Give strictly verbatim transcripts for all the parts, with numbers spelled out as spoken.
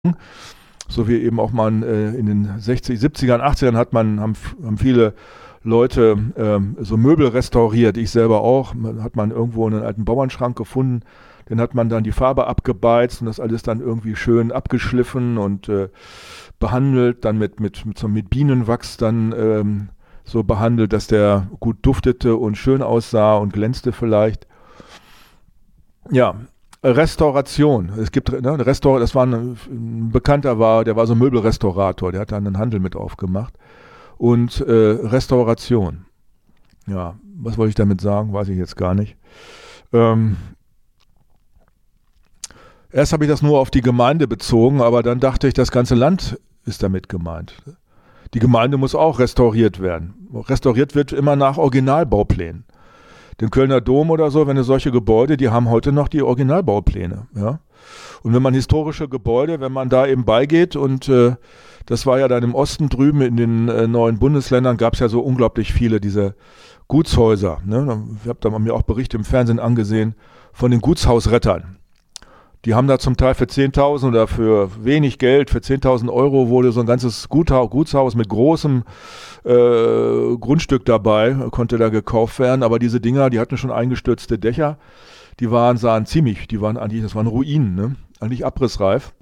So wie eben auch man äh, in den sechzig, siebzigern, achtzigern hat man, haben, haben viele Leute ähm, so Möbel restauriert, ich selber auch. Man, hat man irgendwo einen alten Bauernschrank gefunden, den hat man dann die Farbe abgebeizt und das alles dann irgendwie schön abgeschliffen und äh, behandelt, dann mit, mit, mit, so mit Bienenwachs dann ähm, so behandelt, dass der gut duftete und schön aussah und glänzte vielleicht. Ja, Restauration. Es gibt, ne, Restaur, das war ein, ein Bekannter, war, der war so ein Möbelrestaurator, der hat da einen Handel mit aufgemacht. Und äh, Restauration. Ja, was wollte ich damit sagen, weiß ich jetzt gar nicht. Ähm, erst habe ich das nur auf die Gemeinde bezogen, aber dann dachte ich, das ganze Land ist damit gemeint. Die Gemeinde muss auch restauriert werden. Restauriert wird immer nach Originalbauplänen. Den Kölner Dom oder so, wenn du solche Gebäude, die haben heute noch die Originalbaupläne. Ja? Und wenn man historische Gebäude, wenn man da eben beigeht und äh, das war ja dann im Osten drüben in den äh, neuen Bundesländern, gab es ja so unglaublich viele diese Gutshäuser. Ne? Ich habe da mir auch Berichte im Fernsehen angesehen von den Gutshausrettern. Die haben da zum Teil für zehntausend oder für wenig Geld, für zehntausend Euro wurde so ein ganzes Gutshaus mit großem äh, Grundstück dabei, konnte da gekauft werden. Aber diese Dinger, die hatten schon eingestürzte Dächer, die waren, sahen ziemlich, die waren eigentlich, das waren Ruinen, ne? Eigentlich abrissreif.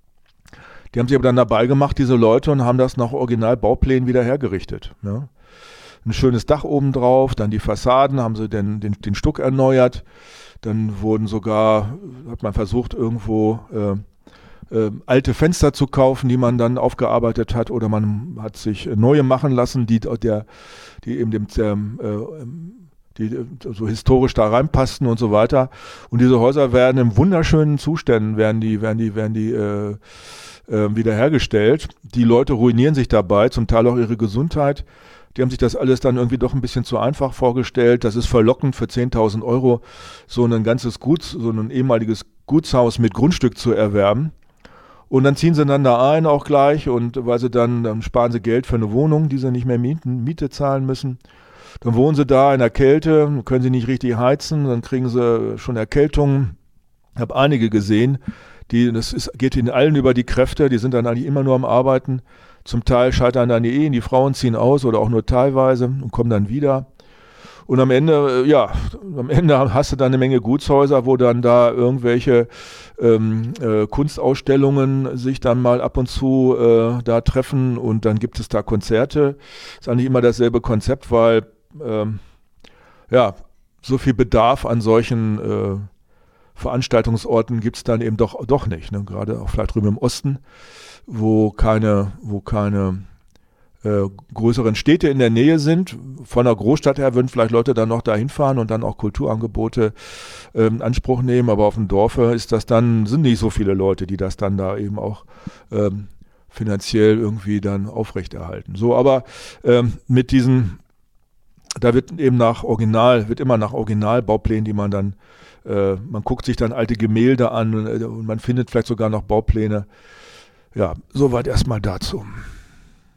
Die haben sich aber dann dabei gemacht, diese Leute, und haben das nach Originalbauplänen wieder hergerichtet. Ne? Ein schönes Dach oben drauf, dann die Fassaden, haben sie den, den, den Stuck erneuert. Dann wurden sogar, hat man versucht, irgendwo äh, äh, alte Fenster zu kaufen, die man dann aufgearbeitet hat, oder man hat sich neue machen lassen, die, der, die eben dem, der, äh, die so historisch da reinpassten und so weiter. Und diese Häuser werden in wunderschönen Zuständen, werden die, werden die, werden die äh, äh, wiederhergestellt. Die Leute ruinieren sich dabei, zum Teil auch ihre Gesundheit. Die haben sich das alles dann irgendwie doch ein bisschen zu einfach vorgestellt. Das ist verlockend, für zehntausend Euro so ein ganzes Gut, so ein ehemaliges Gutshaus mit Grundstück zu erwerben. Und dann ziehen sie dann da ein auch gleich, und weil sie dann, dann sparen sie Geld für eine Wohnung, die sie nicht mehr mieten, Miete zahlen müssen. Dann wohnen sie da in der Kälte, können sie nicht richtig heizen, dann kriegen sie schon Erkältungen. Ich habe einige gesehen, die, das ist, geht ihnen allen über die Kräfte, die sind dann eigentlich immer nur am Arbeiten. Zum Teil scheitern dann die Ehen, die Frauen ziehen aus oder auch nur teilweise und kommen dann wieder. Und am Ende, ja, am Ende hast du dann eine Menge Gutshäuser, wo dann da irgendwelche ähm, äh, Kunstausstellungen sich dann mal ab und zu äh, da treffen, und dann gibt es da Konzerte. Ist eigentlich immer dasselbe Konzept, weil ähm, ja, so viel Bedarf an solchen äh, Veranstaltungsorten gibt es dann eben doch, doch nicht. Ne? Gerade auch vielleicht drüben im Osten, wo keine, wo keine äh, größeren Städte in der Nähe sind. Von der Großstadt her würden vielleicht Leute dann noch dahin fahren und dann auch Kulturangebote äh, in Anspruch nehmen, aber auf dem Dorfe ist das dann, sind nicht so viele Leute, die das dann da eben auch ähm, finanziell irgendwie dann aufrechterhalten. So, aber ähm, mit diesen, da wird eben nach Original, wird immer nach Originalbauplänen, die man dann äh, man guckt sich dann alte Gemälde an und, und man findet vielleicht sogar noch Baupläne. Ja, soweit erstmal dazu.